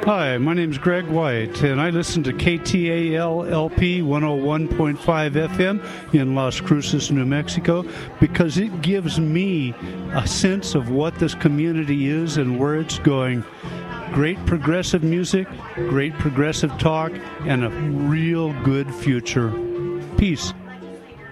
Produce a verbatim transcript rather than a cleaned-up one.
Hi, my name's Greg White, and I listen to K T A L L P one oh one point five F M in Las Cruces, New Mexico, because it gives me a sense of what this community is and where it's going. Great progressive music, great progressive talk, and a real good future. Peace.